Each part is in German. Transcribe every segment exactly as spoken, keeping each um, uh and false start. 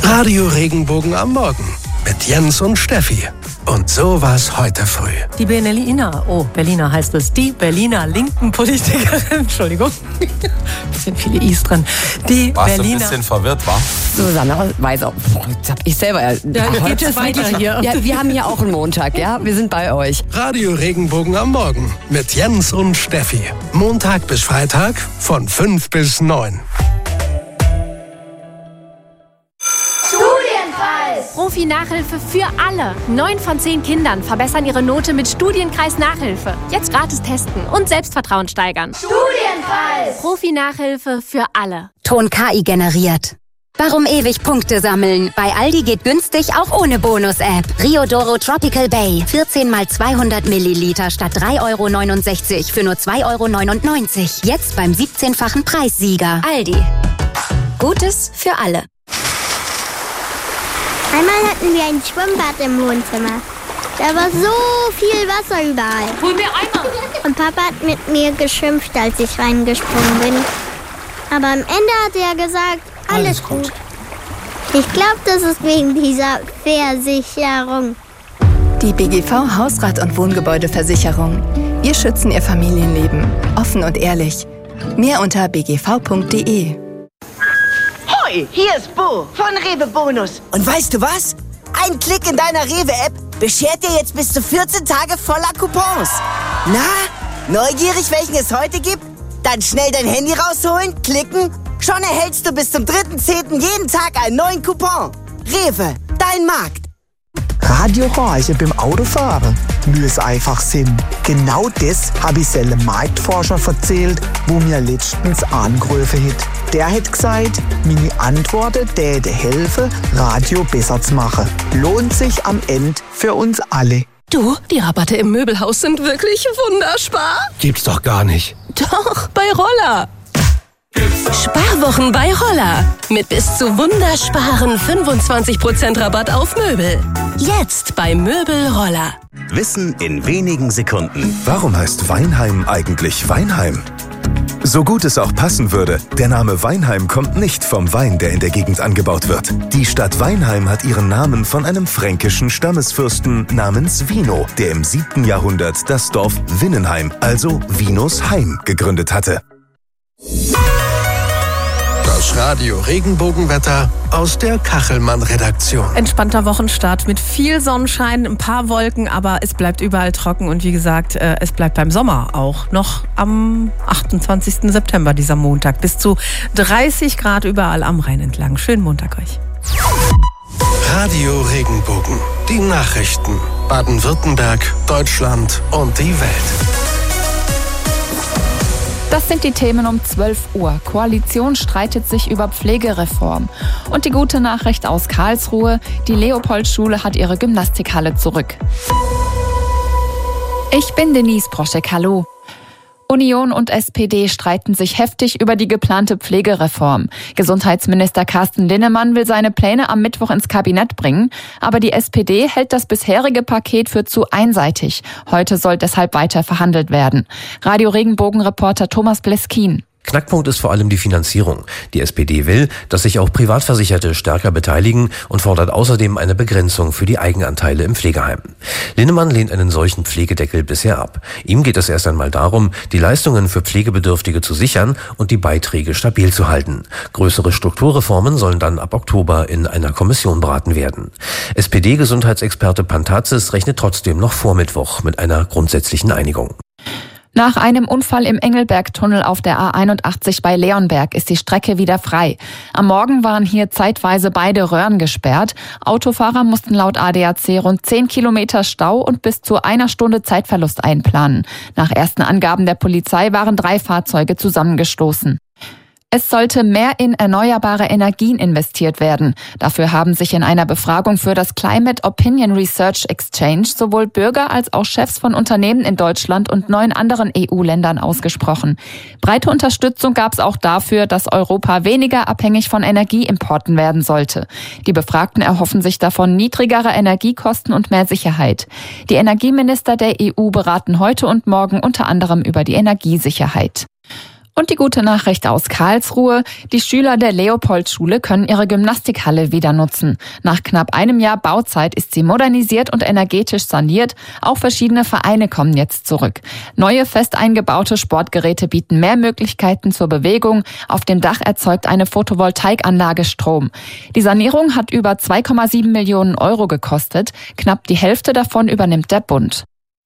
Radio Regenbogen am Morgen mit Jens und Steffi. Und so war's heute früh. Die Berliner, oh, Berliner heißt es, die Berliner linken Politikerin, Entschuldigung, bisschen viele I's drin. Die Warst Berliner, du ein bisschen verwirrt, wa? Susanne Weiser, jetzt hab ich selber... Ja, geht es weiter hier. Ja, wir haben hier auch einen Montag, ja? Wir sind bei euch. Radio Regenbogen am Morgen mit Jens und Steffi. Montag bis Freitag von fünf bis neun. Profi-Nachhilfe für alle. Neun von zehn Kindern verbessern ihre Note mit Studienkreis Nachhilfe. Jetzt gratis testen und Selbstvertrauen steigern. Studienkreis! Profi-Nachhilfe für alle. Ton K I generiert. Warum ewig Punkte sammeln? Bei Aldi geht günstig auch ohne Bonus-App. Riodoro Tropical Bay. vierzehn mal zweihundert Milliliter statt drei Euro neunundsechzig für nur zwei Euro neunundneunzig. Jetzt beim siebzehnfachen Preissieger. Aldi. Gutes für alle. Einmal hatten wir ein Schwimmbad im Wohnzimmer. Da war so viel Wasser überall. Hol mir Eimer! Und Papa hat mit mir geschimpft, als ich reingesprungen bin. Aber am Ende hat er gesagt, alles, alles gut. gut. Ich glaube, das ist wegen dieser Versicherung. Die B G V Hausrat- und Wohngebäudeversicherung. Wir schützen Ihr Familienleben. Offen und ehrlich. Mehr unter b g v punkt d e. Hoi, hier ist Bo von Rewe Bonus. Und weißt du was? Ein Klick in deiner Rewe-App beschert dir jetzt bis zu vierzehn Tage voller Coupons. Na, neugierig, welchen es heute gibt? Dann schnell dein Handy rausholen, klicken. Schon erhältst du bis zum dritten zehnten jeden Tag einen neuen Coupon. Rewe, dein Markt. Radioreise beim Autofahren muss einfach Sinn. Genau das habe ich einem Marktforscher erzählt, wo mir letztens angerufen hat. Der hat gesagt, meine Antworten täten helfen, Radio besser zu machen. Lohnt sich am Ende für uns alle. Du, die Rabatte im Möbelhaus sind wirklich wunderspar. Gibt's doch gar nicht. Doch, bei Roller. Sparwochen bei Roller. Mit bis zu wundersparen fünfundzwanzig Prozent Rabatt auf Möbel. Jetzt bei Möbel Roller. Wissen in wenigen Sekunden. Warum heißt Weinheim eigentlich Weinheim? So gut es auch passen würde, der Name Weinheim kommt nicht vom Wein, der in der Gegend angebaut wird. Die Stadt Weinheim hat ihren Namen von einem fränkischen Stammesfürsten namens Wino, der im siebten Jahrhundert das Dorf Winnenheim, also Winos Heim, gegründet hatte. Das Radio Regenbogenwetter aus der Kachelmann-Redaktion. Entspannter Wochenstart mit viel Sonnenschein, ein paar Wolken, aber es bleibt überall trocken und wie gesagt, äh, es bleibt beim Sommer auch noch am achtundzwanzigsten September, dieser Montag. Bis zu dreißig Grad überall am Rhein entlang. Schönen Montag euch. Radio Regenbogen. Die Nachrichten. Baden-Württemberg, Deutschland und die Welt. Das sind die Themen um zwölf Uhr. Koalition streitet sich über Pflegereform. Und die gute Nachricht aus Karlsruhe, die Leopold-Schule hat ihre Gymnastikhalle zurück. Ich bin Denise Proschek, hallo. Union und S P D streiten sich heftig über die geplante Pflegereform. Gesundheitsminister Carsten Linnemann will seine Pläne am Mittwoch ins Kabinett bringen, aber die S P D hält das bisherige Paket für zu einseitig. Heute soll deshalb weiter verhandelt werden. Radio Regenbogen-Reporter Thomas Bleskin. Knackpunkt ist vor allem die Finanzierung. Die S P D will, dass sich auch Privatversicherte stärker beteiligen und fordert außerdem eine Begrenzung für die Eigenanteile im Pflegeheim. Linnemann lehnt einen solchen Pflegedeckel bisher ab. Ihm geht es erst einmal darum, die Leistungen für Pflegebedürftige zu sichern und die Beiträge stabil zu halten. Größere Strukturreformen sollen dann ab Oktober in einer Kommission beraten werden. S P D-Gesundheitsexperte Pantazis rechnet trotzdem noch vor Mittwoch mit einer grundsätzlichen Einigung. Nach einem Unfall im Engelbergtunnel auf der A einundachtzig bei Leonberg ist die Strecke wieder frei. Am Morgen waren hier zeitweise beide Röhren gesperrt. Autofahrer mussten laut A D A C rund zehn Kilometer Stau und bis zu einer Stunde Zeitverlust einplanen. Nach ersten Angaben der Polizei waren drei Fahrzeuge zusammengestoßen. Es sollte mehr in erneuerbare Energien investiert werden. Dafür haben sich in einer Befragung für das Climate Opinion Research Exchange sowohl Bürger als auch Chefs von Unternehmen in Deutschland und neun anderen E U-Ländern ausgesprochen. Breite Unterstützung gab es auch dafür, dass Europa weniger abhängig von Energieimporten werden sollte. Die Befragten erhoffen sich davon niedrigere Energiekosten und mehr Sicherheit. Die Energieminister der E U beraten heute und morgen unter anderem über die Energiesicherheit. Und die gute Nachricht aus Karlsruhe. Die Schüler der Leopold-Schule können ihre Gymnastikhalle wieder nutzen. Nach knapp einem Jahr Bauzeit ist sie modernisiert und energetisch saniert. Auch verschiedene Vereine kommen jetzt zurück. Neue fest eingebaute Sportgeräte bieten mehr Möglichkeiten zur Bewegung. Auf dem Dach erzeugt eine Photovoltaikanlage Strom. Die Sanierung hat über zwei Komma sieben Millionen Euro gekostet. Knapp die Hälfte davon übernimmt der Bund.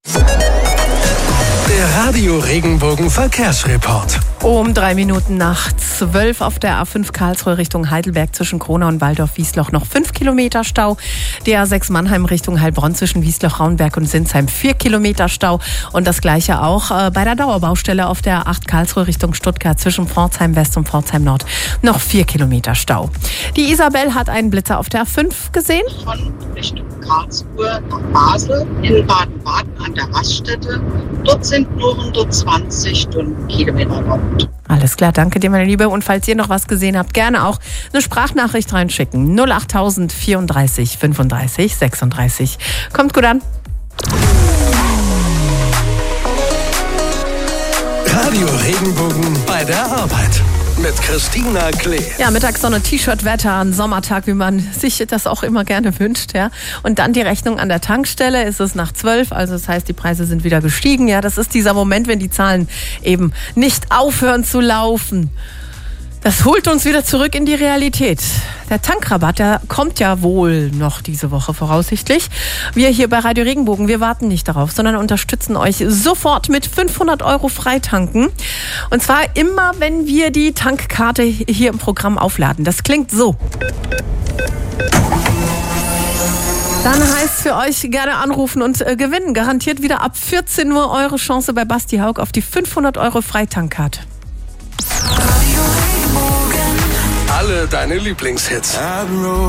Der Radio Regenbogen Verkehrsreport. Um drei Minuten nach zwölf auf der A fünf Karlsruhe Richtung Heidelberg zwischen Kronau und Waldorf-Wiesloch noch fünf Kilometer Stau. Die A sechs Mannheim Richtung Heilbronn zwischen Wiesloch, Raunberg und Sinsheim vier Kilometer Stau. Und das gleiche auch äh, bei der Dauerbaustelle auf der A acht Karlsruhe Richtung Stuttgart zwischen Pforzheim West und Pforzheim Nord noch vier Kilometer Stau. Die Isabel hat einen Blitzer auf der A fünf gesehen. Von Richtung Karlsruhe nach Basel in Baden-Baden an der Raststätte. Dort sind nur hundertzwanzig Stundenkilometer laut. Alles klar, danke dir, meine Liebe. Und falls ihr noch was gesehen habt, gerne auch eine Sprachnachricht reinschicken. null achttausend vierunddreißig fünfunddreißig sechsunddreißig. Kommt gut an. Radio Regenbogen bei der Arbeit. Mit Christina Klee. Ja, Mittagssonne, T-Shirt-Wetter, ein Sommertag, wie man sich das auch immer gerne wünscht. Ja. Und dann die Rechnung an der Tankstelle, ist es nach zwölf, also das heißt, die Preise sind wieder gestiegen. Ja, das ist dieser Moment, wenn die Zahlen eben nicht aufhören zu laufen. Das holt uns wieder zurück in die Realität. Der Tankrabatt, der kommt ja wohl noch diese Woche voraussichtlich. Wir hier bei Radio Regenbogen, wir warten nicht darauf, sondern unterstützen euch sofort mit fünfhundert Euro Freitanken. Und zwar immer, wenn wir die Tankkarte hier im Programm aufladen. Das klingt so. Dann heißt für euch gerne anrufen und äh, gewinnen. Garantiert wieder ab vierzehn Uhr eure Chance bei Basti Haug auf die fünfhundert Euro Freitankkarte. Alle deine Lieblingshits.